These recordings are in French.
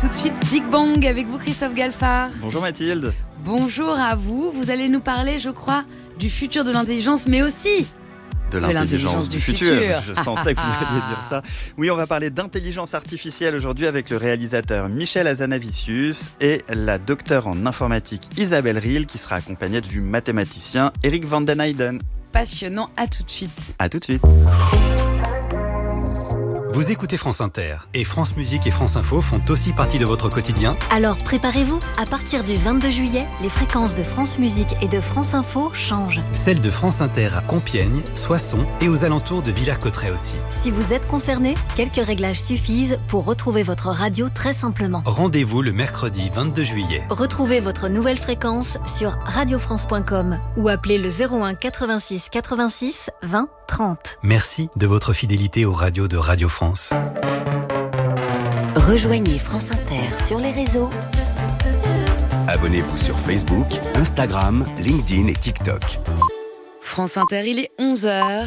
tout de suite Big Bang avec vous Christophe Galfard. Bonjour Mathilde. Bonjour à vous. Vous allez nous parler, je crois, du futur de l'intelligence, mais aussi de l'intelligence du futur. Je sentais que vous alliez dire ça. Oui, on va parler d'intelligence artificielle aujourd'hui avec le réalisateur Michel Hazanavicius et la docteure en informatique Isabelle Riehl qui sera accompagnée du mathématicien Eric van den Heijden. Passionnant, à tout de suite. À tout de suite. Vous écoutez France Inter et France Musique et France Info font aussi partie de votre quotidien. Alors préparez-vous, à partir du 22 juillet, les fréquences de France Musique et de France Info changent. Celles de France Inter à Compiègne, Soissons et aux alentours de Villers-Cotterêts aussi. Si vous êtes concerné, quelques réglages suffisent pour retrouver votre radio très simplement. Rendez-vous le mercredi 22 juillet. Retrouvez votre nouvelle fréquence sur radiofrance.com ou appelez le 01 86 86 20 30. Merci de votre fidélité aux radios de Radio France. Rejoignez France Inter sur les réseaux. Abonnez-vous sur Facebook, Instagram, LinkedIn et TikTok. France Inter, il est 11h.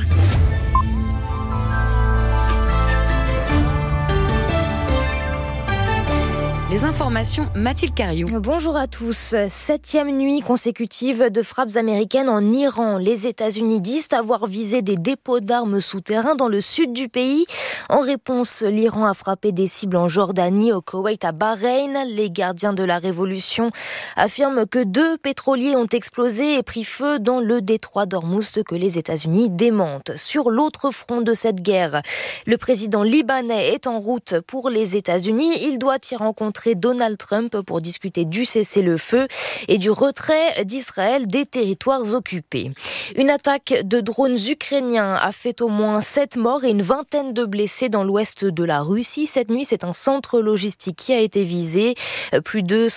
Les informations, Mathilde Cariou. Bonjour à tous. 7e nuit consécutive de frappes américaines en Iran. Les États-Unis disent avoir visé des dépôts d'armes souterrains dans le sud du pays. En réponse, l'Iran a frappé des cibles en Jordanie, au Koweït, à Bahreïn. Les gardiens de la révolution affirment que 2 pétroliers ont explosé et pris feu dans le détroit d'Ormuz, ce que les États-Unis démentent. Sur l'autre front de cette guerre, le président libanais est en route pour les États-Unis. Il doit y rencontrer Donald Trump pour discuter du cessez-le-feu et du retrait d'Israël des territoires occupés. Une attaque de drones ukrainiens a fait au moins 7 morts et une vingtaine de blessés dans l'ouest de la Russie. Cette nuit, c'est un centre logistique qui a été visé. Plus de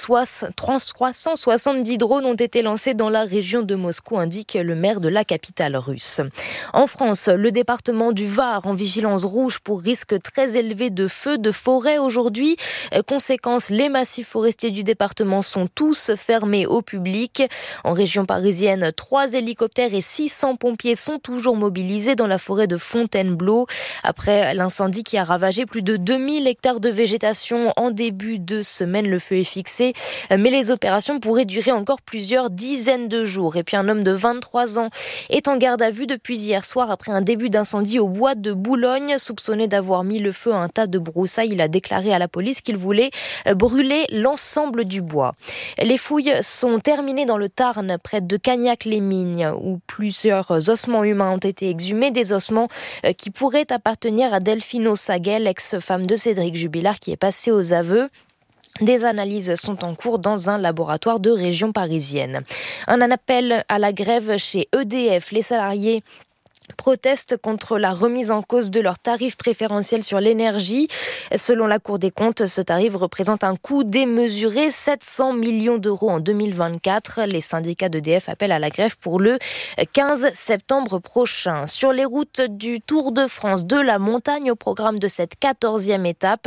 370 drones ont été lancés dans la région de Moscou, indique le maire de la capitale russe. En France, le département du Var en vigilance rouge pour risque très élevé de feux de forêt aujourd'hui. Conséquence, les massifs forestiers du département sont tous fermés au public. En région parisienne, 3 hélicoptères et 600 pompiers sont toujours mobilisés dans la forêt de Fontainebleau. Après l'incendie qui a ravagé plus de 2000 hectares de végétation en début de semaine, le feu est fixé. Mais les opérations pourraient durer encore plusieurs dizaines de jours. Et puis un homme de 23 ans est en garde à vue depuis hier soir après un début d'incendie au bois de Boulogne. Soupçonné d'avoir mis le feu à un tas de broussailles, il a déclaré à la police qu'il voulait brûler l'ensemble du bois. Les fouilles sont terminées dans le Tarn, près de Cagnac-les-Mignes, où plusieurs ossements humains ont été exhumés, des ossements qui pourraient appartenir à Delphine Ossaguet, ex-femme de Cédric Jubilard, qui est passée aux aveux. Des analyses sont en cours dans un laboratoire de région parisienne. Un appel à la grève chez EDF. Les salariés protestent contre la remise en cause de leurs tarifs préférentiels sur l'énergie. Selon la Cour des comptes, ce tarif représente un coût démesuré, 700 millions d'euros en 2024. Les syndicats d'EDF appellent à la grève pour le 15 septembre prochain. Sur les routes du Tour de France, de la montagne au programme de cette 14e étape,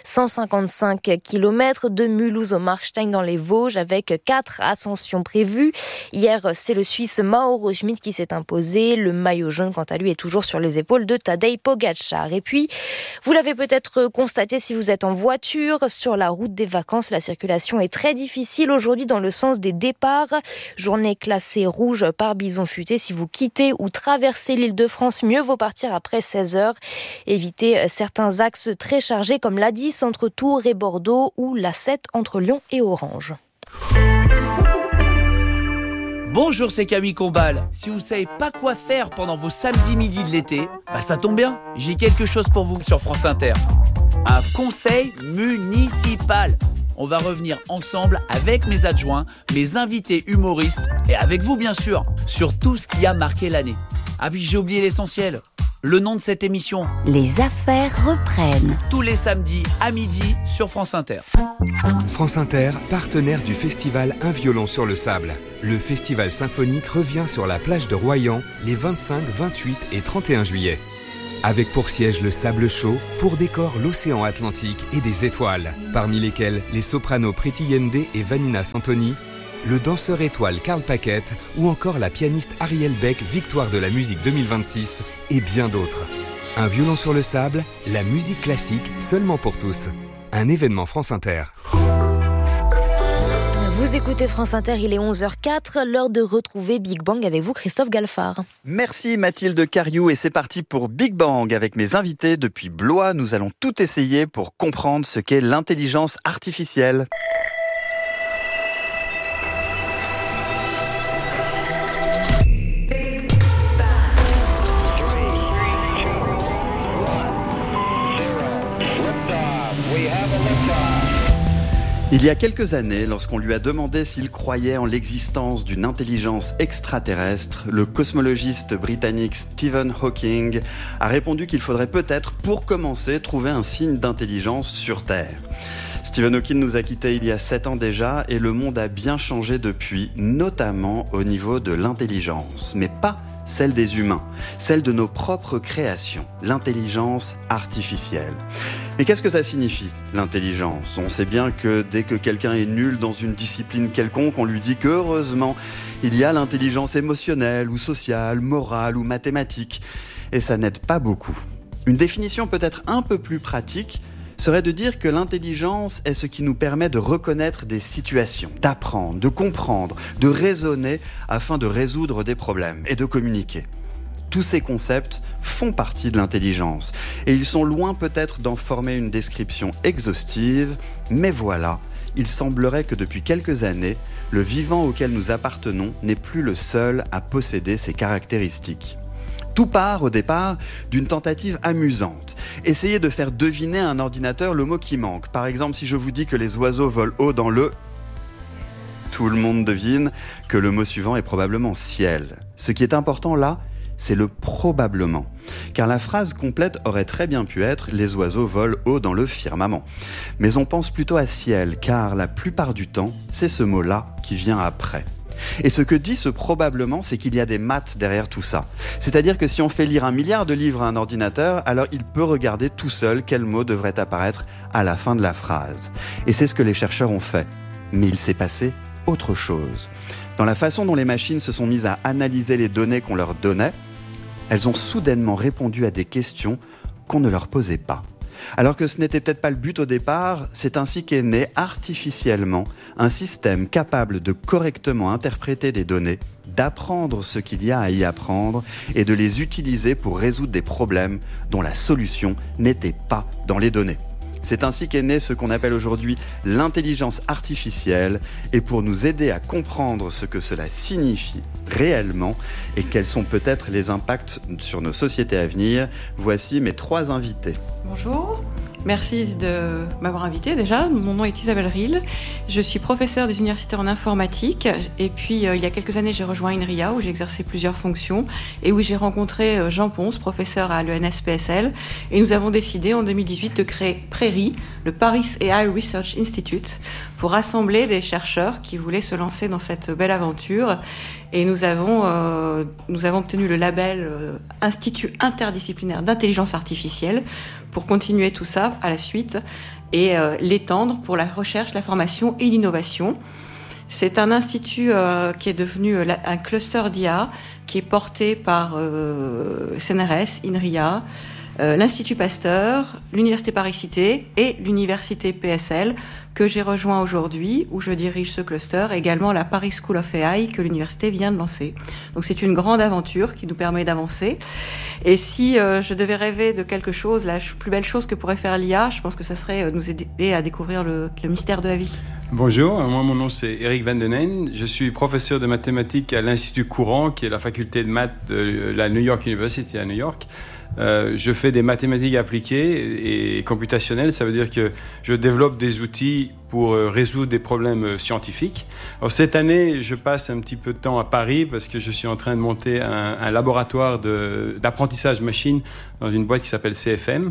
155 km de Mulhouse au Markstein dans les Vosges avec 4 ascensions prévues. Hier, c'est le Suisse Mauro Schmid qui s'est imposé. Le maillot jaune, quant à lui, est toujours sur les épaules de Tadej Pogačar. Et puis, vous l'avez peut-être constaté si vous êtes en voiture, sur la route des vacances, la circulation est très difficile aujourd'hui dans le sens des départs. Journée classée rouge par bison futé. Si vous quittez ou traversez l'Île-de-France, mieux vaut partir après 16h. Évitez certains axes très chargés comme l'A10 entre Tours et Bordeaux ou l'A7 entre Lyon et Orange. Bonjour, c'est Camille Combal. Si vous savez pas quoi faire pendant vos samedis midi de l'été, ça tombe bien, j'ai quelque chose pour vous sur France Inter. Un conseil municipal. On va revenir ensemble avec mes adjoints, mes invités humoristes et avec vous bien sûr, sur tout ce qui a marqué l'année. Ah oui, j'ai oublié l'essentiel. Le nom de cette émission. Les affaires reprennent. Tous les samedis à midi sur France Inter. France Inter, partenaire du festival Un violon sur le sable. Le festival symphonique revient sur la plage de Royan les 25, 28 et 31 juillet. Avec pour siège le sable chaud, pour décor l'océan Atlantique et des étoiles, parmi lesquelles les sopranos Priti Yende et Vanina Santoni, le danseur étoile Karl Paquette ou encore la pianiste Ariel Beck, victoire de la musique 2026 et bien d'autres. Un violon sur le sable, la musique classique seulement pour tous. un événement France Inter. Vous écoutez France Inter, il est 11h04, l'heure de retrouver Big Bang avec vous, Christophe Galfard. Merci Mathilde Cariou et c'est parti pour Big Bang. Avec mes invités depuis Blois, nous allons tout essayer pour comprendre ce qu'est l'intelligence artificielle. Il y a quelques années, lorsqu'on lui a demandé s'il croyait en l'existence d'une intelligence extraterrestre, le cosmologiste britannique Stephen Hawking a répondu qu'il faudrait peut-être, pour commencer, trouver un signe d'intelligence sur Terre. Stephen Hawking nous a quittés il y a 7 ans déjà et le monde a bien changé depuis, notamment au niveau de l'intelligence, mais pas celle des humains, celle de nos propres créations, l'intelligence artificielle. Mais qu'est-ce que ça signifie, l'intelligence ? On sait bien que dès que quelqu'un est nul dans une discipline quelconque, on lui dit qu'heureusement, il y a l'intelligence émotionnelle ou sociale, morale ou mathématique. Et ça n'aide pas beaucoup. Une définition peut-être un peu plus pratique serait de dire que l'intelligence est ce qui nous permet de reconnaître des situations, d'apprendre, de comprendre, de raisonner afin de résoudre des problèmes et de communiquer. Tous ces concepts font partie de l'intelligence et ils sont loin peut-être d'en former une description exhaustive, mais voilà, il semblerait que depuis quelques années, le vivant auquel nous appartenons n'est plus le seul à posséder ces caractéristiques. Tout part au départ d'une tentative amusante. Essayez de faire deviner à un ordinateur le mot qui manque. Par exemple, si je vous dis que les oiseaux volent haut dans le... Tout le monde devine que le mot suivant est probablement ciel. Ce qui est important là, c'est le probablement. Car la phrase complète aurait très bien pu être « les oiseaux volent haut dans le firmament ». Mais on pense plutôt à ciel, car la plupart du temps, c'est ce mot-là qui vient après. Et ce que dit ce probablement, c'est qu'il y a des maths derrière tout ça. C'est-à-dire que si on fait lire 1 milliard de livres à un ordinateur, alors il peut regarder tout seul quel mot devrait apparaître à la fin de la phrase. Et c'est ce que les chercheurs ont fait. Mais il s'est passé autre chose. Dans la façon dont les machines se sont mises à analyser les données qu'on leur donnait, elles ont soudainement répondu à des questions qu'on ne leur posait pas. Alors que ce n'était peut-être pas le but au départ, c'est ainsi qu'est né artificiellement un système capable de correctement interpréter des données, d'apprendre ce qu'il y a à y apprendre et de les utiliser pour résoudre des problèmes dont la solution n'était pas dans les données. C'est ainsi qu'est né ce qu'on appelle aujourd'hui l'intelligence artificielle et pour nous aider à comprendre ce que cela signifie réellement et quels sont peut-être les impacts sur nos sociétés à venir, voici mes 3 invités. Bonjour, merci de m'avoir invité déjà. Mon nom est Isabelle Ril, je suis professeure des universités en informatique et puis il y a quelques années j'ai rejoint INRIA où j'ai exercé plusieurs fonctions et où j'ai rencontré Jean Ponce, professeur à l'ENS-PSL et nous avons décidé en 2018 de créer PRAIRIE, le Paris AI Research Institute, pour rassembler des chercheurs qui voulaient se lancer dans cette belle aventure et nous avons obtenu le label Institut interdisciplinaire d'intelligence artificielle pour continuer tout ça à la suite et l'étendre pour la recherche, la formation et l'innovation. C'est un institut qui est devenu un cluster d'IA qui est porté par CNRS, INRIA, l'Institut Pasteur, l'Université Paris-Cité et l'Université PSL que j'ai rejoint aujourd'hui, où je dirige ce cluster, également la Paris School of AI que l'université vient de lancer. Donc c'est une grande aventure qui nous permet d'avancer. Et si je devais rêver de quelque chose, la plus belle chose que pourrait faire l'IA, je pense que ça serait nous aider à découvrir le mystère de la vie. Bonjour, moi mon nom c'est Eric Van Den Heijn, je suis professeur de mathématiques à l'Institut Courant, qui est la faculté de maths de la New York University à New York. Je fais des mathématiques appliquées et computationnelles, ça veut dire que je développe des outils pour résoudre des problèmes scientifiques. Alors, cette année, je passe un petit peu de temps à Paris parce que je suis en train de monter un laboratoire d'apprentissage machine dans une boîte qui s'appelle CFM.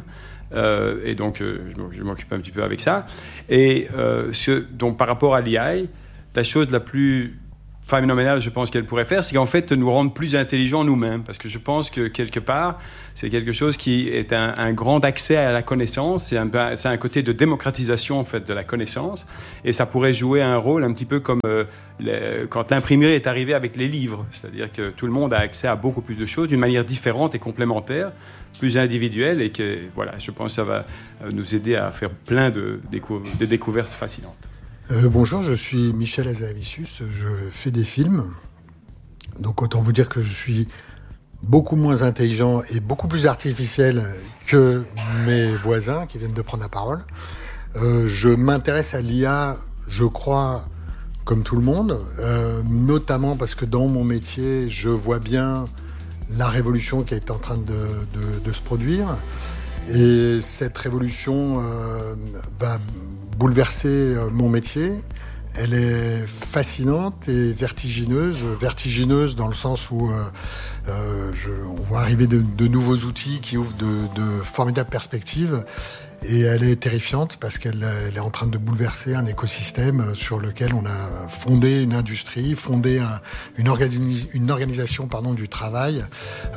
Et donc, je m'occupe un petit peu avec ça. Et donc, par rapport à l'IA, la chose la plus phénoménal, je pense qu'elle pourrait faire, c'est qu'en fait nous rendre plus intelligents nous-mêmes, parce que je pense que quelque part c'est quelque chose qui est un grand accès à la connaissance, c'est un côté de démocratisation en fait de la connaissance, et ça pourrait jouer un rôle un petit peu comme quand l'imprimerie est arrivée avec les livres, c'est-à-dire que tout le monde a accès à beaucoup plus de choses d'une manière différente et complémentaire, plus individuelle, et que voilà, je pense que ça va nous aider à faire plein de découvertes fascinantes. Bonjour, je suis Michel Hazanavicius, je fais des films. Donc autant vous dire que je suis beaucoup moins intelligent et beaucoup plus artificiel que mes voisins qui viennent de prendre la parole. Je m'intéresse à l'IA, je crois, comme tout le monde, notamment parce que dans mon métier, je vois bien la révolution qui est en train de se produire. Et cette révolution va bouleverser mon métier. Elle est fascinante et vertigineuse dans le sens où on voit arriver de nouveaux outils qui ouvrent de formidables perspectives, et elle est terrifiante parce qu'elle est en train de bouleverser un écosystème sur lequel on a fondé une industrie, fondé une organisation du travail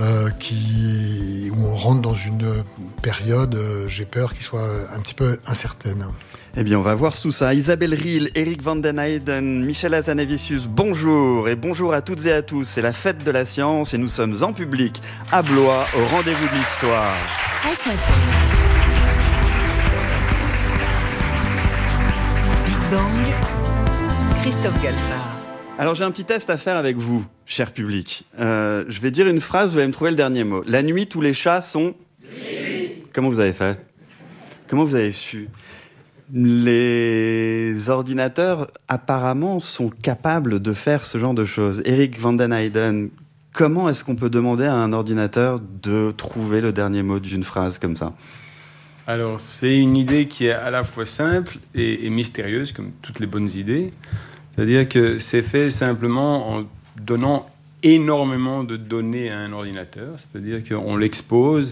où on rentre dans une période, j'ai peur, qui soit un petit peu incertaine. Eh bien, on va voir tout ça. Isabelle Riehl, Erik van den Heijden, Michel Hazanavicius, bonjour et bonjour à toutes et à tous. C'est la fête de la science et nous sommes en public à Blois, au rendez-vous de l'histoire. France Inter. Big Bang, Christophe Galfard. Alors, j'ai un petit test à faire avec vous, cher public. Je vais dire une phrase, vous allez me trouver le dernier mot. La nuit, tous les chats sont... Gris. Comment vous avez fait ? Comment vous avez su ? Les ordinateurs, apparemment, sont capables de faire ce genre de choses. Erik van den Heijden, comment est-ce qu'on peut demander à un ordinateur de trouver le dernier mot d'une phrase comme ça ? Alors, c'est une idée qui est à la fois simple et mystérieuse, comme toutes les bonnes idées. C'est-à-dire que c'est fait simplement en donnant énormément de données à un ordinateur. C'est-à-dire qu'on l'expose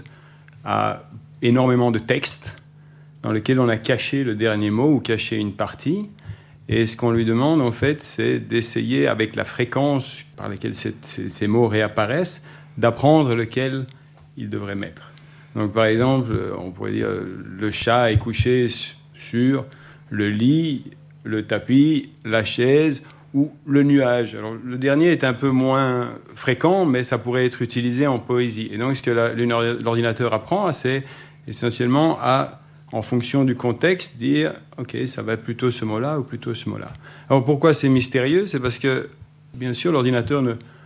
à énormément de textes dans lequel on a caché le dernier mot ou caché une partie. Et ce qu'on lui demande, en fait, c'est d'essayer, avec la fréquence par laquelle ces mots réapparaissent, d'apprendre lequel il devrait mettre. Donc, par exemple, on pourrait dire le chat est couché sur le lit, le tapis, la chaise ou le nuage. Alors, le dernier est un peu moins fréquent, mais ça pourrait être utilisé en poésie. Et donc, ce que l'ordinateur apprend, c'est essentiellement en fonction du contexte, dire « Ok, ça va plutôt ce mot-là ou plutôt ce mot-là ». Alors, pourquoi c'est mystérieux ? C'est parce que, bien sûr, l'ordinateur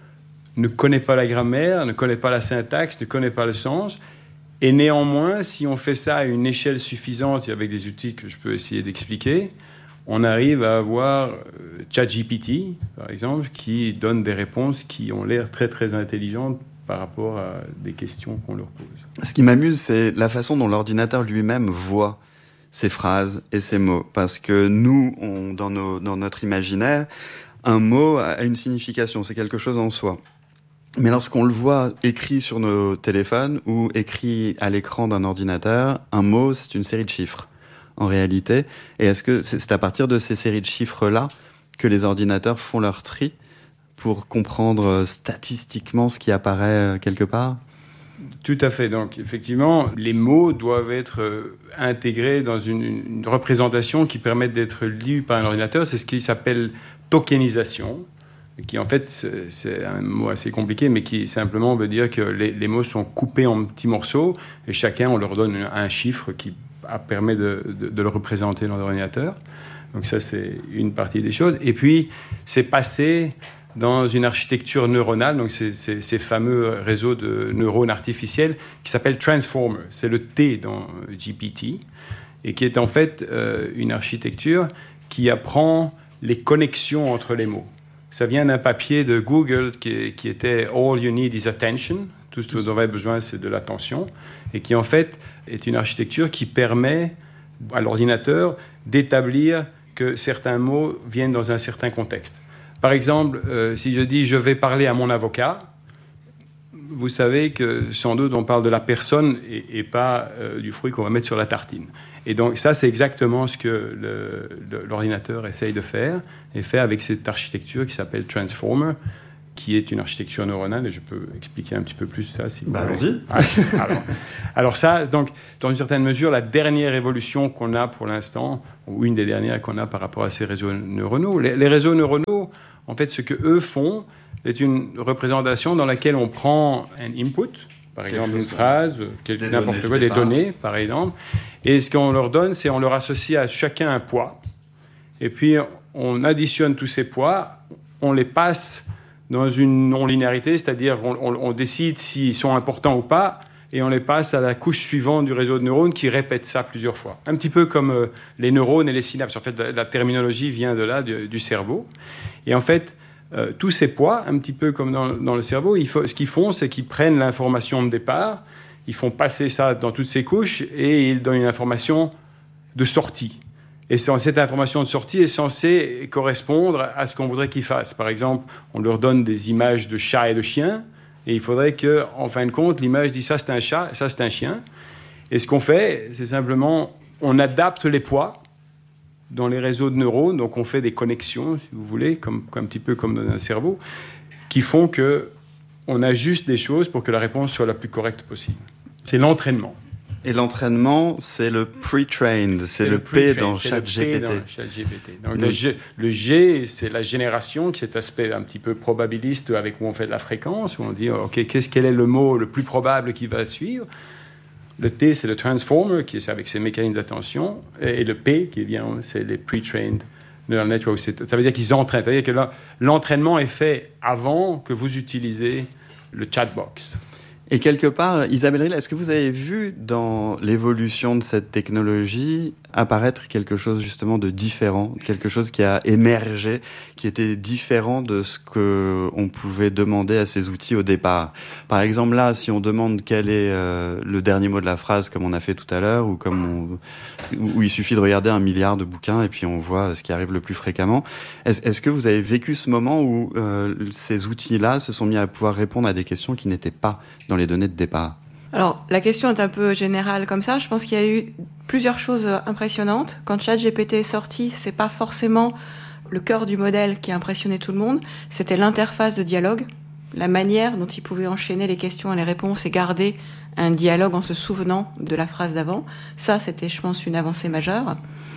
ne connaît pas la grammaire, ne connaît pas la syntaxe, ne connaît pas le sens. Et néanmoins, si on fait ça à une échelle suffisante, et avec des outils que je peux essayer d'expliquer, on arrive à avoir ChatGPT, par exemple, qui donne des réponses qui ont l'air très, très intelligentes par rapport à des questions qu'on leur pose. Ce qui m'amuse, c'est la façon dont l'ordinateur lui-même voit ces phrases et ces mots. Parce que nous, dans notre imaginaire, un mot a une signification, c'est quelque chose en soi. Mais lorsqu'on le voit écrit sur nos téléphones ou écrit à l'écran d'un ordinateur, un mot, c'est une série de chiffres, en réalité. Et est-ce que c'est à partir de ces séries de chiffres-là que les ordinateurs font leur tri pour comprendre statistiquement ce qui apparaît quelque part ? Tout à fait. Donc, effectivement, les mots doivent être intégrés dans une représentation qui permette d'être lue par un ordinateur. C'est ce qui s'appelle tokenisation, qui en fait, c'est un mot assez compliqué, mais qui simplement veut dire que les mots sont coupés en petits morceaux et chacun, on leur donne un chiffre qui permet de le représenter dans l'ordinateur. Donc ça, c'est une partie des choses. Et puis, c'est passé dans une architecture neuronale, donc ces fameux réseaux de neurones artificiels qui s'appellent Transformer. C'est le T dans GPT, et qui est en fait une architecture qui apprend les connexions entre les mots. Ça vient d'un papier de Google qui était « All you need is attention ». Tout ce que vous avez besoin, c'est de l'attention. Et qui, en fait, est une architecture qui permet à l'ordinateur d'établir que certains mots viennent dans un certain contexte. Par exemple, si je dis « je vais parler à mon avocat », vous savez que sans doute on parle de la personne et pas du fruit qu'on va mettre sur la tartine. Et donc ça, c'est exactement ce que l'ordinateur essaye de faire, et fait avec cette architecture qui s'appelle Transformer, qui est une architecture neuronale, et je peux expliquer un petit peu plus ça si vous voulez. Allons-y. Alors ça, donc, dans une certaine mesure, la dernière évolution qu'on a pour l'instant, ou une des dernières qu'on a par rapport à ces réseaux neuronaux, les réseaux neuronaux, en fait, ce qu'eux font, c'est une représentation dans laquelle on prend un input, par exemple une phrase, n'importe quoi, des données, par exemple, et ce qu'on leur donne, c'est on leur associe à chacun un poids, et puis on additionne tous ces poids, on les passe dans une non-linéarité, c'est-à-dire on décide s'ils sont importants ou pas, et on les passe à la couche suivante du réseau de neurones qui répète ça plusieurs fois. Un petit peu comme les neurones et les synapses. En fait, la terminologie vient de là, du cerveau. Et en fait, tous ces poids, un petit peu comme dans le cerveau, ce qu'ils font, c'est qu'ils prennent l'information de départ, ils font passer ça dans toutes ces couches, et ils donnent une information de sortie. Et cette information de sortie est censée correspondre à ce qu'on voudrait qu'ils fassent. Par exemple, on leur donne des images de chats et de chiens, et il faudrait qu'en fin de compte, l'image dit ça c'est un chat, ça c'est un chien. Et ce qu'on fait, c'est simplement, on adapte les poids dans les réseaux de neurones, donc on fait des connexions, si vous voulez, un petit peu comme dans un cerveau, qui font qu'on ajuste des choses pour que la réponse soit la plus correcte possible. C'est l'entraînement. Et l'entraînement, c'est le pre-trained, c'est le P dans ChatGPT. Donc le G, c'est la génération, qui est cet aspect un petit peu probabiliste où on fait de la fréquence, où on dit ok, quel est le mot le plus probable qui va suivre. Le T, c'est le transformer, qui est avec ses mécanismes d'attention, et le P, qui vient, c'est les pre-trained neural networks. Ça veut dire qu'ils entraînent. C'est-à-dire que l'entraînement est fait avant que vous utilisiez le chatbox. Et quelque part, Isabelle Ril, est-ce que vous avez vu dans l'évolution de cette technologie apparaître quelque chose justement de différent, quelque chose qui a émergé, qui était différent de ce qu'on pouvait demander à ces outils au départ? Par exemple, là, si on demande quel est le dernier mot de la phrase, comme on a fait tout à l'heure, ou où il suffit de regarder 1 milliard de bouquins et puis on voit ce qui arrive le plus fréquemment, est-ce que vous avez vécu ce moment où ces outils-là se sont mis à pouvoir répondre à des questions qui n'étaient pas dans les données de départ? Alors, la question est un peu générale comme ça. Je pense qu'il y a eu plusieurs choses impressionnantes. Quand ChatGPT est sorti, c'est pas forcément le cœur du modèle qui a impressionné tout le monde. C'était l'interface de dialogue, la manière dont il pouvait enchaîner les questions et les réponses et garder un dialogue en se souvenant de la phrase d'avant. Ça, c'était, je pense, une avancée majeure.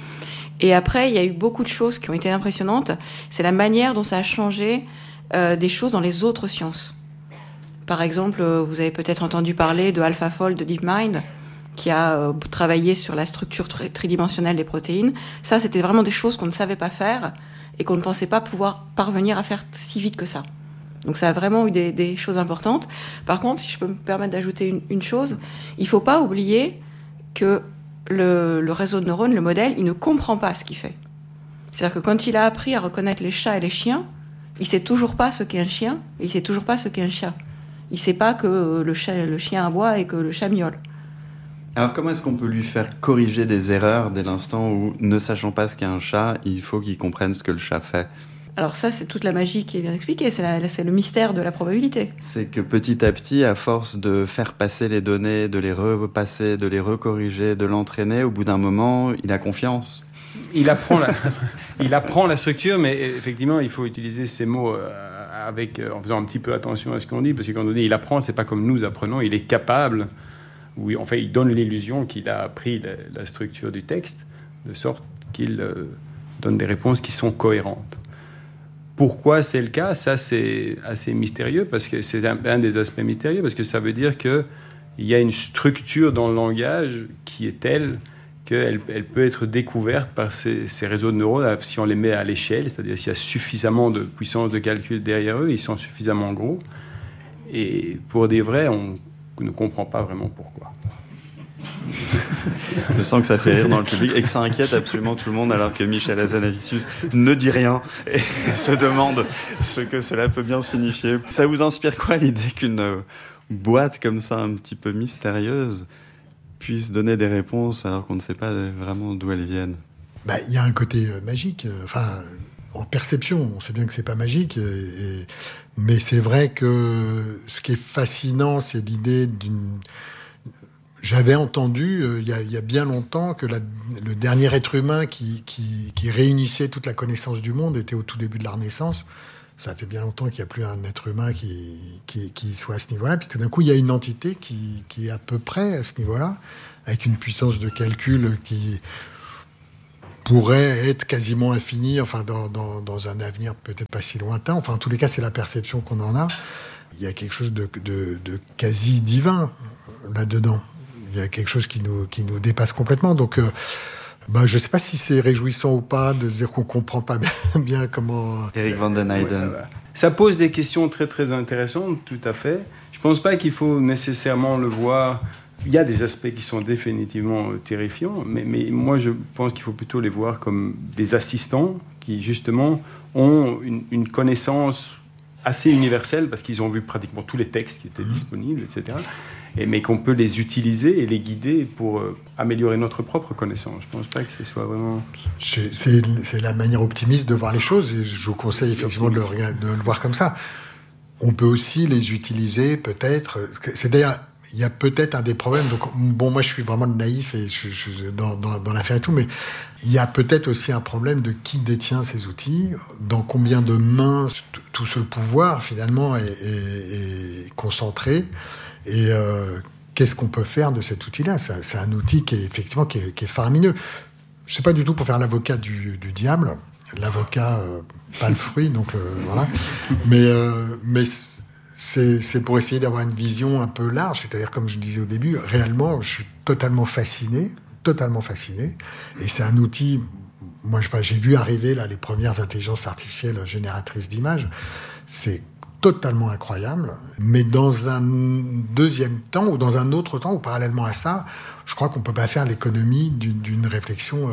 Et après, il y a eu beaucoup de choses qui ont été impressionnantes. C'est la manière dont ça a changé des choses dans les autres sciences. Par exemple, vous avez peut-être entendu parler de AlphaFold de DeepMind, qui a travaillé sur la structure tridimensionnelle des protéines. Ça, c'était vraiment des choses qu'on ne savait pas faire et qu'on ne pensait pas pouvoir parvenir à faire si vite que ça. Donc ça a vraiment eu des choses importantes. Par contre, si je peux me permettre d'ajouter une chose, il ne faut pas oublier que le réseau de neurones, le modèle, il ne comprend pas ce qu'il fait. C'est-à-dire que quand il a appris à reconnaître les chats et les chiens, il ne sait toujours pas ce qu'est un chien et il ne sait toujours pas ce qu'est un chat. Il ne sait pas que le chien aboie et que le chat miaule. Alors comment est-ce qu'on peut lui faire corriger des erreurs dès l'instant où, ne sachant pas ce qu'est un chat, il faut qu'il comprenne ce que le chat fait? Alors ça, c'est toute la magie qui est bien expliquée, c'est le mystère de la probabilité. C'est que petit à petit, à force de faire passer les données, de les repasser, de les recorriger, de l'entraîner, au bout d'un moment, il a confiance. Il apprend la structure, mais effectivement, il faut utiliser ces mots en faisant un petit peu attention à ce qu'on dit, parce que quand on dit il apprend, c'est pas comme nous apprenons, il est capable, il donne l'illusion qu'il a appris la structure du texte, de sorte qu'il donne des réponses qui sont cohérentes. Pourquoi c'est le cas? Ça, c'est assez mystérieux, parce que c'est un des aspects mystérieux, parce que ça veut dire qu'il y a une structure dans le langage qui est telle qu'elle peut être découverte par ces réseaux de neurones si on les met à l'échelle, c'est-à-dire s'il y a suffisamment de puissance de calcul derrière eux, ils sont suffisamment gros. Et pour des vrais, on ne comprend pas vraiment pourquoi. Je sens que ça fait rire dans le public et que ça inquiète absolument tout le monde, alors que Michel Hazanavicius ne dit rien et se demande ce que cela peut bien signifier. Ça vous inspire quoi, l'idée qu'une boîte comme ça, un petit peu mystérieuse, puisse donner des réponses alors qu'on ne sait pas vraiment d'où elles viennent? Il y a un côté magique. en perception. On sait bien que c'est pas magique, mais c'est vrai que ce qui est fascinant, c'est l'idée d'une... J'avais entendu il y a bien longtemps que le dernier être humain qui réunissait toute la connaissance du monde était au tout début de la Renaissance. Ça fait bien longtemps qu'il n'y a plus un être humain qui soit à ce niveau-là. Puis tout d'un coup, il y a une entité qui est à peu près à ce niveau-là, avec une puissance de calcul qui pourrait être quasiment infinie, enfin dans un avenir peut-être pas si lointain. Enfin, en tous les cas, c'est la perception qu'on en a. Il y a quelque chose de quasi divin là-dedans. Il y a quelque chose qui nous dépasse complètement. Donc, je ne sais pas si c'est réjouissant ou pas de dire qu'on ne comprend pas bien comment... Eric van den Heijden. Ça pose des questions très, très intéressantes, tout à fait. Je ne pense pas qu'il faut nécessairement le voir... Il y a des aspects qui sont définitivement terrifiants, mais moi, je pense qu'il faut plutôt les voir comme des assistants qui, justement, ont une connaissance assez universelle parce qu'ils ont vu pratiquement tous les textes qui étaient disponibles, etc. Mais qu'on peut les utiliser et les guider pour améliorer notre propre connaissance. Je ne pense pas que ce soit vraiment... C'est la manière optimiste de voir les choses, et je vous conseille effectivement de le voir comme ça. On peut aussi les utiliser, peut-être... C'est d'ailleurs... Il y a peut-être un des problèmes. Donc, moi, je suis vraiment naïf et je suis dans l'affaire et tout, mais il y a peut-être aussi un problème de qui détient ces outils, dans combien de mains tout ce pouvoir, finalement, est concentré, et qu'est-ce qu'on peut faire de cet outil-là. C'est un outil qui est faramineux. Je ne sais pas du tout pour faire l'avocat du diable. L'avocat, pas le fruit, donc voilà. Mais c'est pour essayer d'avoir une vision un peu large, c'est-à-dire, comme je disais au début, réellement, je suis totalement fasciné, et c'est un outil, moi, j'ai vu arriver là les premières intelligences artificielles génératrices d'images, c'est totalement incroyable, mais dans un deuxième temps, ou dans un autre temps, ou parallèlement à ça, je crois qu'on ne peut pas faire l'économie d'une réflexion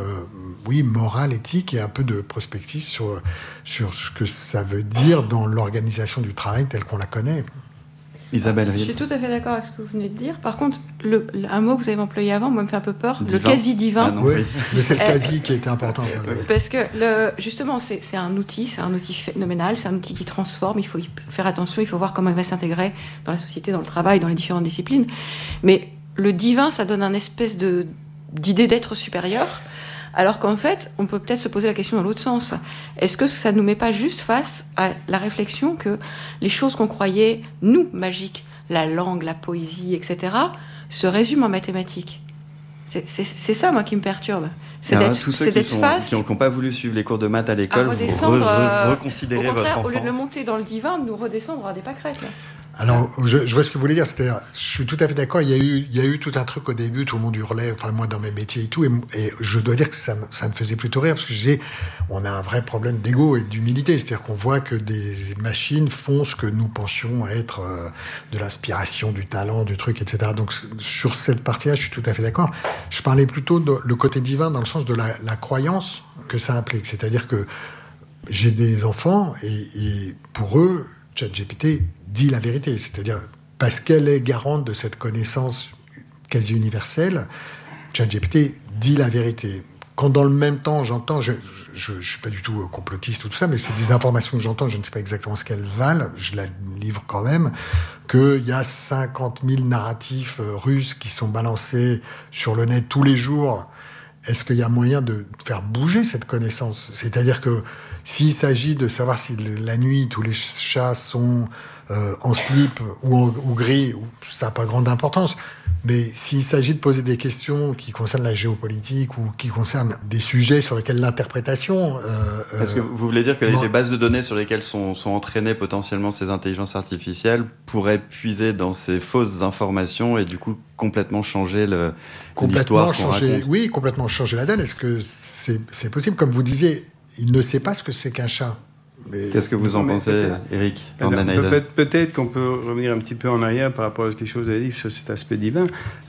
morale, éthique, et un peu de prospective sur ce que ça veut dire dans l'organisation du travail telle qu'on la connaît. Isabelle Ril. Je suis tout à fait d'accord avec ce que vous venez de dire. Par contre, un mot que vous avez employé avant, moi, me fait un peu peur, le quasi-divin. Oui, mais c'est le quasi qui était important. Parce que, justement, c'est un outil phénoménal, c'est un outil qui transforme, il faut y faire attention, il faut voir comment il va s'intégrer dans la société, dans le travail, dans les différentes disciplines. Mais le divin, ça donne un espèce d'idée d'être supérieur, alors qu'en fait, on peut peut-être se poser la question dans l'autre sens. Est-ce que ça ne nous met pas juste face à la réflexion que les choses qu'on croyait, nous, magiques, la langue, la poésie, etc., se résument en mathématiques ? C'est ça, moi, qui me perturbe. Tous ceux qui n'ont pas voulu suivre les cours de maths à l'école, vous reconsidérez votre enfance. Au lieu de le monter dans le divin, de nous redescendre à des pâquerettes, là. Alors, je vois ce que vous voulez dire. C'est-à-dire, je suis tout à fait d'accord. Il y a eu tout un truc au début, tout le monde hurlait, enfin, moi, dans mes métiers et tout. Et je dois dire que ça me faisait plutôt rire, parce que je disais, on a un vrai problème d'ego et d'humilité. C'est-à-dire qu'on voit que des machines font ce que nous pensions être de l'inspiration, du talent, du truc, etc. Donc, sur cette partie-là, je suis tout à fait d'accord. Je parlais plutôt de le côté divin dans le sens de la croyance que ça implique. C'est-à-dire que j'ai des enfants et pour eux, ChatGPT dit la vérité, c'est-à-dire parce qu'elle est garante de cette connaissance quasi universelle, ChatGPT dit la vérité. Quand dans le même temps j'entends, je suis pas du tout complotiste ou tout ça, mais c'est des informations que j'entends, je ne sais pas exactement ce qu'elles valent, je la livre quand même, qu'il y a 50 000 narratifs russes qui sont balancés sur le net tous les jours. Est-ce qu'il y a moyen de faire bouger cette connaissance ? C'est-à-dire que s'il s'agit de savoir si la nuit, tous les chats sont en slip ou gris, ça n'a pas grande importance. Mais s'il s'agit de poser des questions qui concernent la géopolitique ou qui concernent des sujets sur lesquels l'interprétation... Est-ce que vous voulez dire que les bases de données sur lesquelles sont entraînées potentiellement ces intelligences artificielles pourraient puiser dans ces fausses informations et du coup complètement changer l'histoire qu'on raconte ? Oui, complètement changer la donne. Est-ce que c'est possible ? Comme vous disiez, il ne sait pas ce que c'est qu'un chat. Mais... Qu'est-ce que vous en pensez, Eric van den Heijden ? Peut-être qu'on peut revenir un petit peu en arrière par rapport à quelque chose que vous avez dit sur cet aspect divin.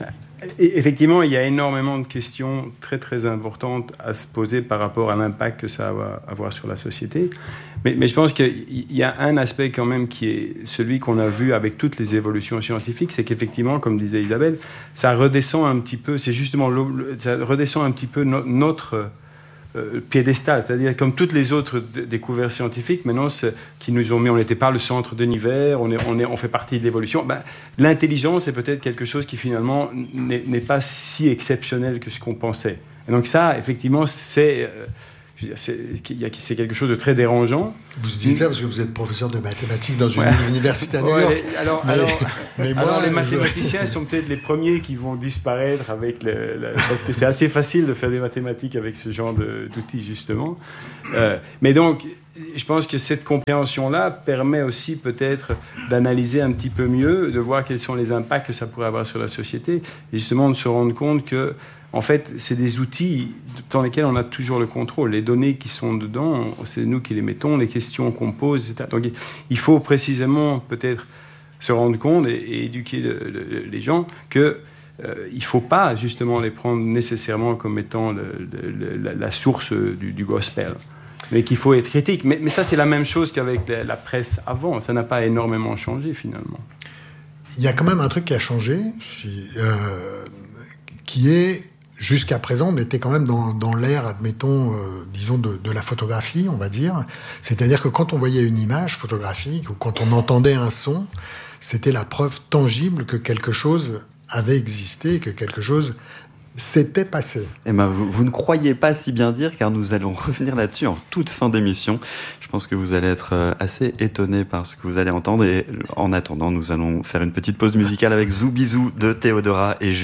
Et effectivement, il y a énormément de questions très très importantes à se poser par rapport à l'impact que ça va avoir sur la société. Mais je pense qu'il y a un aspect quand même qui est celui qu'on a vu avec toutes les évolutions scientifiques, c'est qu'effectivement, comme disait Isabelle, ça redescend un petit peu, c'est justement ça redescend un petit peu notre piédestal, c'est-à-dire comme toutes les autres découvertes scientifiques, maintenant qui nous ont mis, on n'était pas le centre de l'univers, on fait partie de l'évolution. L'intelligence est peut-être quelque chose qui finalement n'est pas si exceptionnel que ce qu'on pensait. Et donc ça, effectivement, c'est quelque chose de très dérangeant. Vous dites ça parce que vous êtes professeur de mathématiques dans une université à New York. Alors, les mathématiciens sont peut-être les premiers qui vont disparaître parce que c'est assez facile de faire des mathématiques avec ce genre d'outils, justement. Mais donc, je pense que cette compréhension-là permet aussi peut-être d'analyser un petit peu mieux, de voir quels sont les impacts que ça pourrait avoir sur la société, et justement de se rendre compte que en fait, c'est des outils dans lesquels on a toujours le contrôle. Les données qui sont dedans, c'est nous qui les mettons, les questions qu'on pose, etc. Donc, il faut précisément peut-être se rendre compte et éduquer les gens qu'il ne faut pas justement les prendre nécessairement comme étant la source du gospel, mais qu'il faut être critique. Mais ça, c'est la même chose qu'avec la presse avant. Ça n'a pas énormément changé, finalement. Il y a quand même un truc qui a changé, qui est... Jusqu'à présent, on était quand même dans l'ère, admettons, disons, de la photographie, on va dire. C'est-à-dire que quand on voyait une image photographique ou quand on entendait un son, c'était la preuve tangible que quelque chose avait existé, que quelque chose s'était passé. Eh ben, vous ne croyez pas si bien dire, car nous allons revenir là-dessus en toute fin d'émission. Je pense que vous allez être assez étonnés par ce que vous allez entendre. Et en attendant, nous allons faire une petite pause musicale avec Zoubizou de Théodora et